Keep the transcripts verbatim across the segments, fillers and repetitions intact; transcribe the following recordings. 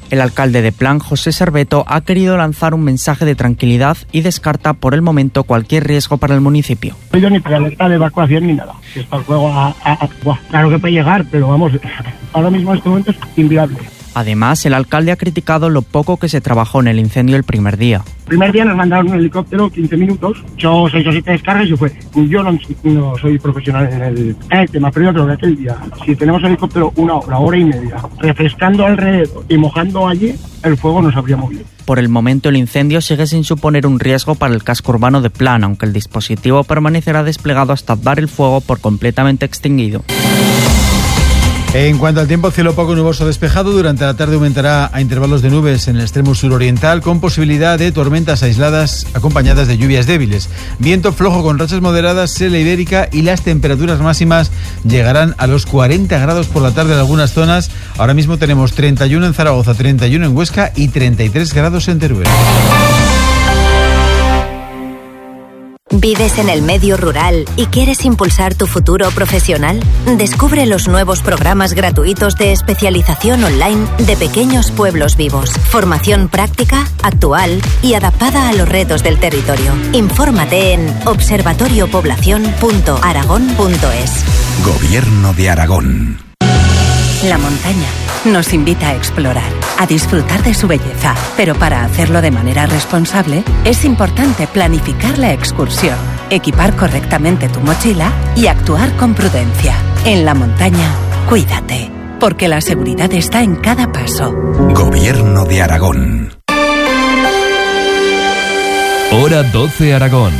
El alcalde de Plan, José Serveto, ha querido lanzar un mensaje de tranquilidad y descarta por el momento cualquier riesgo para el municipio. No he ido ni para alerta de evacuación ni nada. Está el fuego a, a, a, buah, claro que puede llegar, pero vamos, ahora mismo en este momento es inviable. Además, el alcalde ha criticado lo poco que se trabajó en el incendio el primer día. El primer día nos mandaron un helicóptero, quince minutos, yo seis o siete descargas y fue. Yo no, no soy profesional en el, en el tema, pero yo creo que aquel día, si tenemos helicóptero una hora, hora y media, refrescando alrededor y mojando allí, el fuego nos habría movido. Por el momento el incendio sigue sin suponer un riesgo para el casco urbano de Plan, aunque el dispositivo permanecerá desplegado hasta dar el fuego por completamente extinguido. En cuanto al tiempo, cielo poco nuboso despejado. Durante la tarde aumentará a intervalos de nubes en el extremo suroriental, con posibilidad de tormentas aisladas acompañadas de lluvias débiles. Viento flojo con rachas moderadas en la Ibérica y las temperaturas máximas llegarán a los cuarenta grados por la tarde en algunas zonas. Ahora mismo tenemos treinta y uno en Zaragoza, treinta y uno en Huesca y treinta y tres grados en Teruel. ¿Vives en el medio rural y quieres impulsar tu futuro profesional? Descubre los nuevos programas gratuitos de especialización online de Pequeños Pueblos Vivos. Formación práctica, actual y adaptada a los retos del territorio. Infórmate en observatorio población punto aragón punto es. Gobierno de Aragón. La montaña nos invita a explorar, a disfrutar de su belleza, pero para hacerlo de manera responsable es importante planificar la excursión, equipar correctamente tu mochila y actuar con prudencia. En la montaña, cuídate, porque la seguridad está en cada paso. Gobierno de Aragón. Hora doce Aragón.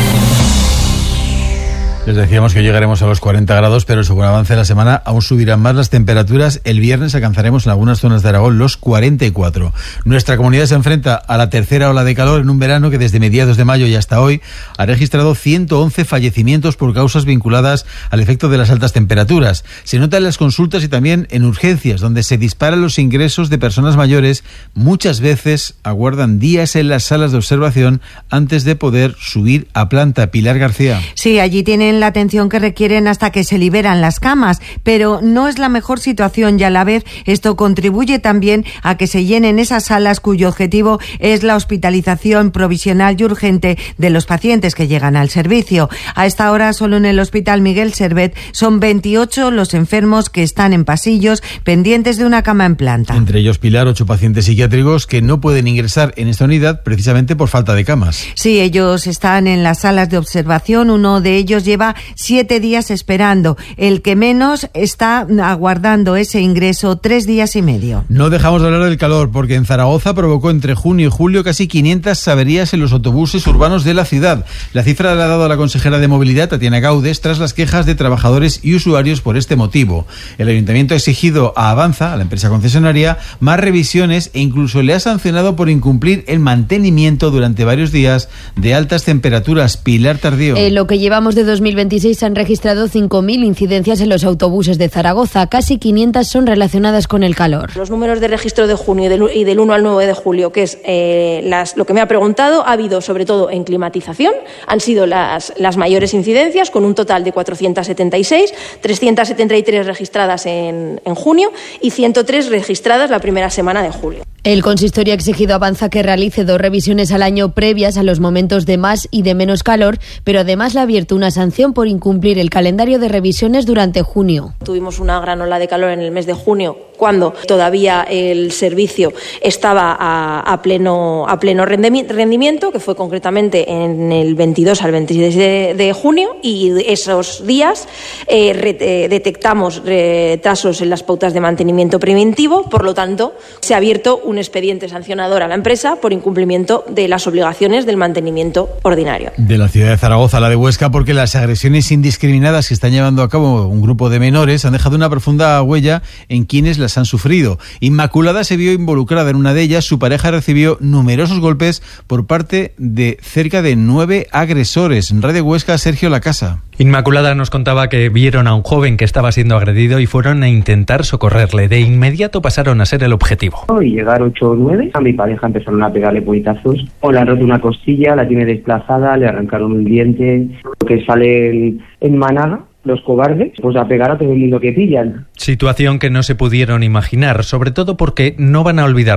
Les decíamos que llegaremos a los cuarenta grados, pero según avance la semana aún subirán más las temperaturas. El viernes alcanzaremos en algunas zonas de Aragón los cuarenta y cuatro. Nuestra comunidad se enfrenta a la tercera ola de calor en un verano que desde mediados de mayo y hasta hoy ha registrado ciento once fallecimientos por causas vinculadas al efecto de las altas temperaturas. Se nota en las consultas y también en urgencias, donde se disparan los ingresos de personas mayores. Muchas veces aguardan días en las salas de observación antes de poder subir a planta. Pilar García. Sí, allí tienen la atención que requieren hasta que se liberan las camas, pero no es la mejor situación y a la vez esto contribuye también a que se llenen esas salas cuyo objetivo es la hospitalización provisional y urgente de los pacientes que llegan al servicio. A esta hora solo en el Hospital Miguel Servet son veintiocho los enfermos que están en pasillos pendientes de una cama en planta. Entre ellos, Pilar, ocho pacientes psiquiátricos que no pueden ingresar en esta unidad precisamente por falta de camas. Sí, ellos están en las salas de observación. Uno de ellos lleva siete días esperando. El que menos está aguardando ese ingreso tres días y medio. No dejamos de hablar del calor, porque en Zaragoza provocó entre junio y julio casi quinientas averías en los autobuses urbanos de la ciudad. La cifra la ha dado la consejera de Movilidad, Tatiana Gaudes, tras las quejas de trabajadores y usuarios por este motivo. El ayuntamiento ha exigido a Avanza, a la empresa concesionaria, más revisiones e incluso le ha sancionado por incumplir el mantenimiento durante varios días de altas temperaturas. Pilar Tardío. En lo que llevamos de dos mil veintiséis se han registrado cinco mil incidencias en los autobuses de Zaragoza. Casi quinientas son relacionadas con el calor. Los números de registro de junio y del, y del uno al nueve de julio, que es eh, las, lo que me ha preguntado, ha habido sobre todo en climatización. Han sido las, las mayores incidencias, con un total de cuatrocientas setenta y seis, trescientas setenta y tres registradas en, en junio y ciento tres registradas la primera semana de julio. El consistorio ha exigido a Avanza que realice dos revisiones al año previas a los momentos de más y de menos calor, pero además le ha abierto una sanción por incumplir el calendario de revisiones durante junio. Tuvimos una gran ola de calor en el mes de junio, cuando todavía el servicio estaba a, a pleno, a pleno rendimiento, que fue concretamente en el veintidós al veintiséis de, de junio, y esos días eh, re, eh, detectamos retrasos en las pautas de mantenimiento preventivo. Por lo tanto, se ha abierto un expediente sancionador a la empresa por incumplimiento de las obligaciones del mantenimiento ordinario. De la ciudad de Zaragoza a la de Huesca, porque las agresiones indiscriminadas que están llevando a cabo un grupo de menores han dejado una profunda huella en quienes las han sufrido. Inmaculada se vio involucrada en una de ellas. Su pareja recibió numerosos golpes por parte de cerca de nueve agresores. En Radio Huesca, Sergio Lacasa. Inmaculada nos contaba que vieron a un joven que estaba siendo agredido y fueron a intentar socorrerle. De inmediato pasaron a ser el objetivo. Y llegaron ocho o nueve, a mi pareja empezaron a pegarle puñetazos. O le han roto una costilla, la tiene desplazada, le arrancaron un diente, lo que sale en, en Málaga. Los cobardes, pues a pegar a todo el mundo que pillan. Situación que no se pudieron imaginar, sobre todo porque no van a olvidar